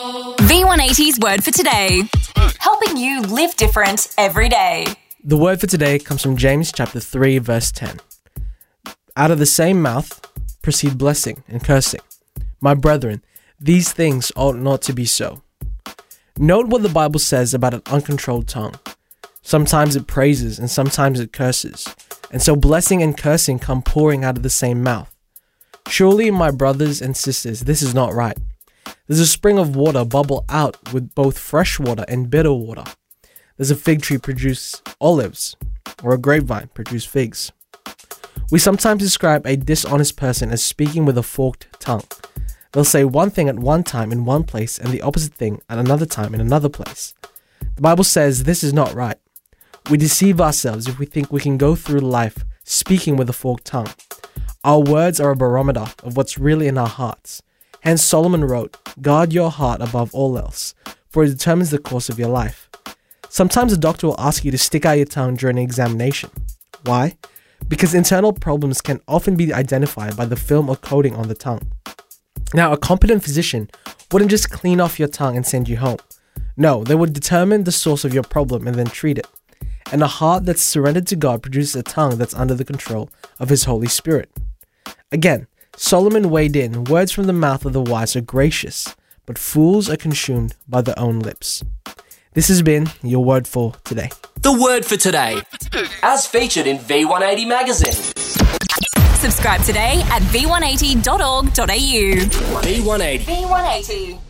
V180's Word for Today. Helping you live different every day. The word for today comes from James chapter 3, verse 10. Out of the same mouth proceed blessing and cursing. My brethren, these things ought not to be so. Note what the Bible says about an uncontrolled tongue. Sometimes it praises and sometimes it curses. And so blessing and cursing come pouring out of the same mouth. Surely, my brothers and sisters, this is not right. There's a spring of water bubble out with both fresh water and bitter water. Does a fig tree produce olives, or a grapevine produce figs? We sometimes describe a dishonest person as speaking with a forked tongue. They'll say one thing at one time in one place and the opposite thing at another time in another place. The Bible says this is not right. We deceive ourselves if we think we can go through life speaking with a forked tongue. Our words are a barometer of what's really in our hearts. Hence Solomon wrote, "Guard your heart above all else, for it determines the course of your life." Sometimes a doctor will ask you to stick out your tongue during an examination. Why? Because internal problems can often be identified by the film or coating on the tongue. Now, a competent physician wouldn't just clean off your tongue and send you home. No, they would determine the source of your problem and then treat it. And a heart that's surrendered to God produces a tongue that's under the control of His Holy Spirit. Again, Solomon weighed in, words from the mouth of the wise are gracious, but fools are consumed by their own lips. This has been your Word for Today. The Word for Today, as featured in V180 magazine. Subscribe today at v180.org.au. V180. V180.